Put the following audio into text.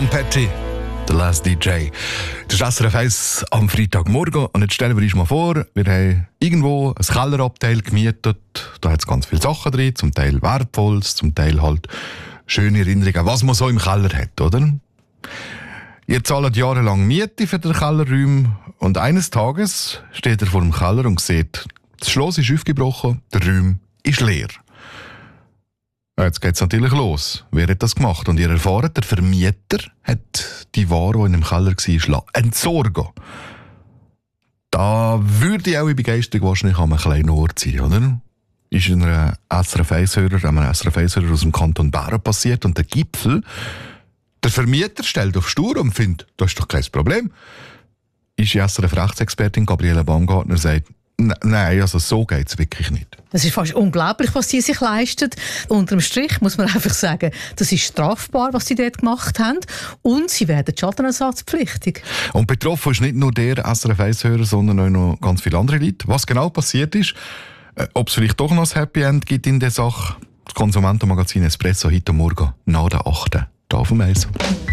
Tom Petty, The Last DJ. Das ist SRF 1 am Freitagmorgen. Und jetzt stellen wir uns mal vor, wir haben irgendwo ein Kellerabteil gemietet. Da hat es ganz viele Sachen drin, zum Teil Wertvolles, zum Teil halt schöne Erinnerungen, was man so im Keller hat, oder? Ihr zahlt jahrelang Miete für den Kellerraum und eines Tages steht er vor dem Keller und sieht, das Schloss ist aufgebrochen, der Raum ist leer. Jetzt geht es natürlich los. Wer hat das gemacht? Und ihr erfahrt, der Vermieter hat die Ware, die in dem Keller war, entsorgen. Da würde auch die Begeisterung wahrscheinlich an einem kleinen Ort sein, oder? Ist einem SRF 1-Hörer aus dem Kanton Bern passiert und der Gipfel, der Vermieter stellt auf Stur und findet, das ist doch kein Problem. Ist die SRF-Rechtsexpertin Gabriele Baumgartner sagt, nein, also so geht es wirklich nicht. Das ist fast unglaublich, was sie sich leisten. Unterm Strich muss man einfach sagen, das ist strafbar, was sie dort gemacht haben. Und sie werden schadenersatzpflichtig. Und betroffen ist nicht nur der SRF 1-Hörer, sondern auch noch ganz viele andere Leute. Was genau passiert ist, ob es vielleicht doch noch ein Happy End gibt in der Sache, das Konsumentenmagazin Espresso heute Morgen nach der 8. Hier auf dem Eis.